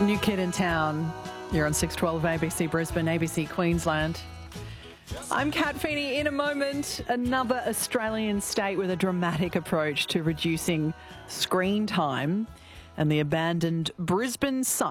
New Kid in Town. You're on 612 ABC Brisbane, ABC Queensland. I'm Kat Feeney. In a moment, another Australian state with a dramatic approach to reducing screen time, and the abandoned Brisbane site